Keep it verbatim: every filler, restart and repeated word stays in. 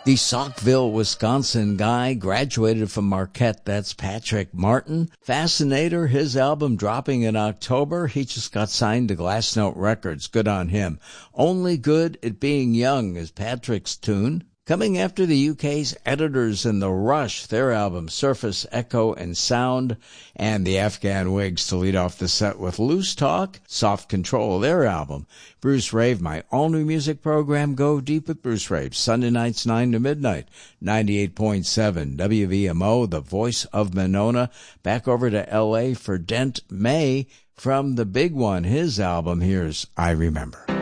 The Saukville, Wisconsin guy graduated from Marquette. That's Patrick Martin. Fascinator, his album dropping in October. He just got signed to Glassnote Records. Good on him. Only Good at Being Young is Patrick's tune. Coming after the U K's Editors and The Rush, their album Surface, Echo, and Sound, and the Afghan Wigs to lead off the set with Loose Talk, Soft Control, their album. Bruce Rave, my all-new music program, Go Deep with Bruce Rave, Sunday nights nine to midnight, ninety-eight point seven W V M O, the voice of Monona. Back over to L A for Dent May from the big one, his album. Here's I Remember.